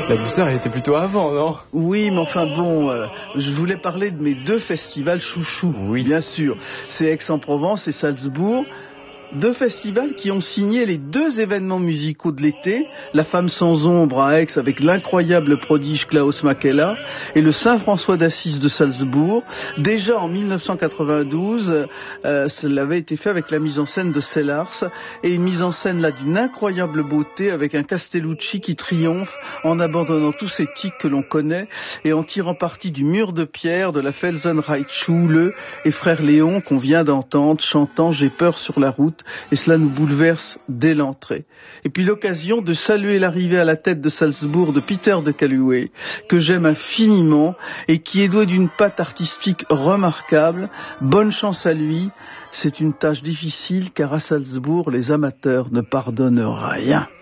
La douceur, elle était plutôt avant, non? Oui, mais enfin bon, je voulais parler de mes deux festivals chouchous, Oui. bien sûr. C'est Aix-en-Provence et Salzbourg. Deux festivals qui ont signé les deux événements musicaux de l'été, la Femme sans ombre à Aix avec l'incroyable prodige Klaus Makela et le Saint-François d'Assise de Salzbourg. Déjà en 1992, cela avait été fait avec la mise en scène de Sellars et une mise en scène là d'une incroyable beauté avec un Castellucci qui triomphe en abandonnant tous ces tics que l'on connaît et en tirant parti du mur de pierre de la Felsenreitschule et Frère Léon qu'on vient d'entendre chantant J'ai peur sur la route. Et cela nous bouleverse dès l'entrée. Et puis l'occasion de saluer l'arrivée à la tête de Salzbourg de Peter de Caluwe, que j'aime infiniment et qui est doué d'une patte artistique remarquable. Bonne chance à lui. C'est une tâche difficile car à Salzbourg, les amateurs ne pardonnent rien.